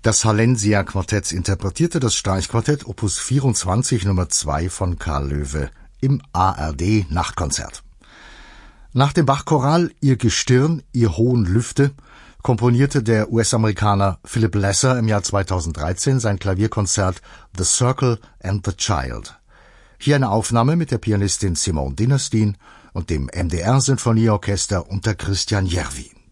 Das Hallensia-Quartett interpretierte das Streichquartett Opus 24 Nummer 2 von Karl Löwe im ARD-Nachtkonzert. Nach dem Bach-Choral Ihr Gestirn, ihr hohen Lüfte komponierte der US-Amerikaner Philip Lesser im Jahr 2013 sein Klavierkonzert The Circle and the Child. Hier eine Aufnahme mit der Pianistin Simone Dinnerstein und dem MDR-Sinfonieorchester unter Christian Järvi.